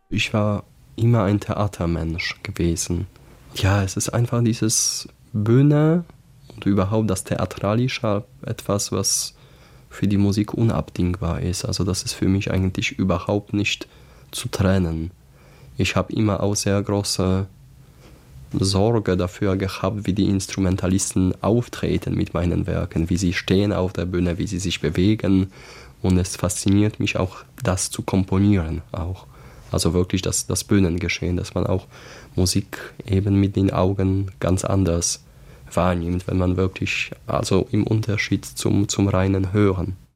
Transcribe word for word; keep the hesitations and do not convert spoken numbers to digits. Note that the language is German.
Ich war immer ein Theatermensch gewesen. Ja, es ist einfach dieses Bühne und überhaupt das Theatralische etwas, was für die Musik unabdingbar ist. Also das ist für mich eigentlich überhaupt nicht zu trennen. Ich habe immer auch sehr große Sorge dafür gehabt, wie die Instrumentalisten auftreten mit meinen Werken, wie sie stehen auf der Bühne, wie sie sich bewegen. Und es fasziniert mich auch, das zu komponieren auch. Also wirklich das, das Bühnengeschehen, dass man auch Musik eben mit den Augen ganz anders wahrnimmt, wenn man wirklich, also im Unterschied zum, zum reinen Hören.